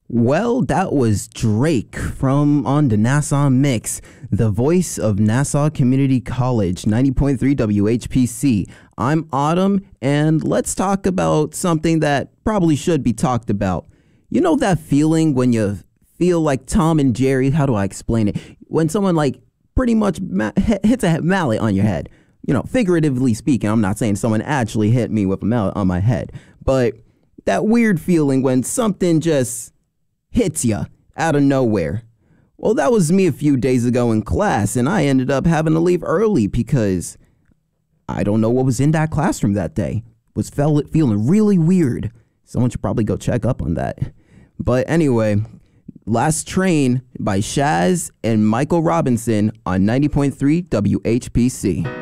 Well, that was Drake from On the Nassau Mix, the voice of Nassau Community College, 90.3 WHPC. I'm Autumn, and let's talk about something that probably should be talked about. You know that feeling when you feel like Tom and Jerry? How do I explain it? When someone like pretty much hits a mallet on your head. You know, figuratively speaking, I'm not saying someone actually hit me with a mallet on my head, but that weird feeling when something just hits ya out of nowhere. Well, that was me a few days ago in class, and I ended up having to leave early because I don't know what was in that classroom that day. Was feeling really weird. Someone should probably go check up on that. But anyway, Last Train by Shaz and Michael Robinson on 90.3 WHPC.